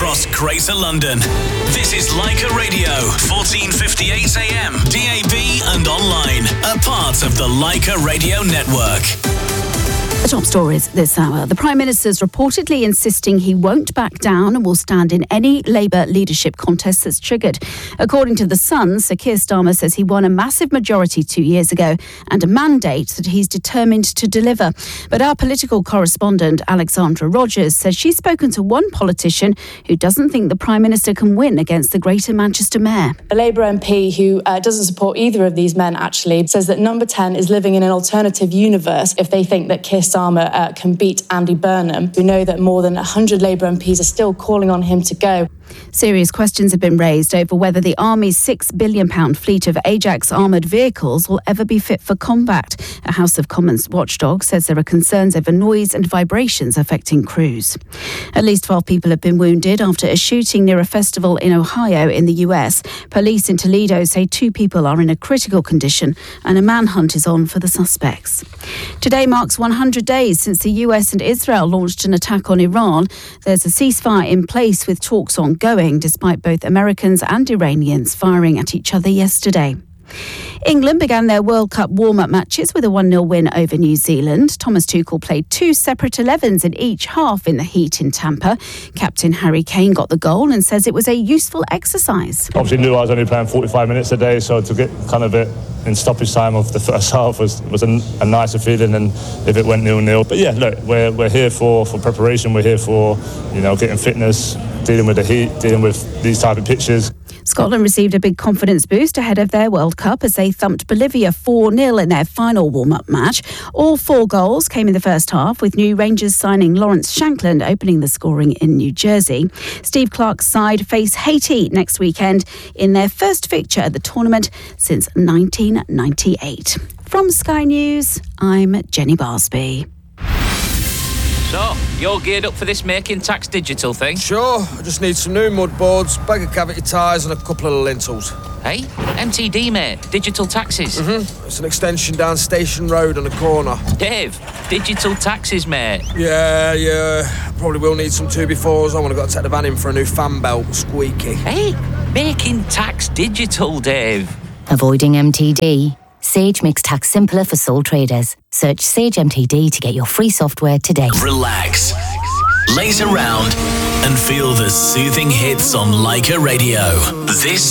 across Greater London. This is Leica Radio, 1458 AM, DAB and online. A part of the Leica Radio Network. The top stories this hour. The Prime Minister's reportedly insisting he won't back down and will stand in any Labour leadership contest that's triggered. According to The Sun, Sir Keir Starmer says he won a massive majority 2 years ago and a mandate that he's determined to deliver. But our political correspondent, Alexandra Rogers, says she's spoken to one politician who doesn't think the Prime Minister can win against the Greater Manchester Mayor. A Labour MP who doesn't support either of these men actually says that Number 10 is living in an alternative universe if they think that Keir Starmer can beat Andy Burnham. We know that more than 100 Labour MPs are still calling on him to go. Serious questions have been raised over whether the Army's £6 billion fleet of Ajax armoured vehicles will ever be fit for combat. A House of Commons watchdog says there are concerns over noise and vibrations affecting crews. At least 12 people have been wounded after a shooting near a festival in Ohio in the US. Police in Toledo say 2 people are in a critical condition and a manhunt is on for the suspects. Today marks 100 days since the US and Israel launched an attack on Iran. There's a ceasefire in place with talks ongoing, despite both Americans and Iranians firing at each other yesterday. England began their World Cup warm-up matches with a 1-0 win over New Zealand. Thomas Tuchel played 2 separate 11s in each half in the heat in Tampa. Captain Harry Kane got the goal and says it was a useful exercise. Obviously knew I was only playing 45 minutes a day, so to get kind of it in stoppage time of the first half was a nicer feeling than if it went 0-0. But yeah, look, we're here for preparation. We're here for, getting fitness, dealing with the heat, dealing with these type of pitches. Scotland received a big confidence boost ahead of their World Cup as they thumped Bolivia 4-0 in their final warm-up match. All 4 goals came in the first half, with new Rangers signing Lawrence Shankland opening the scoring in New Jersey. Steve Clarke's side face Haiti next weekend in their first fixture at the tournament since 1998. From Sky News, I'm Jenny Barsby. So, you're geared up for this Making Tax Digital thing? Sure, I just need some new mud boards, bag of cavity tyres and a couple of lintels. Hey, MTD, mate. Digital taxes. It's an extension down Station Road on the corner. Dave, digital taxes, mate. Yeah. Probably will need some 2x4s. I want to take the van in for a new fan belt, squeaky. Hey, Making Tax Digital, Dave. Avoiding MTD? Sage makes tax simpler for sole traders. Search Sage MTD to get your free software today. Relax, laze around and feel the soothing hits on Leica Radio. This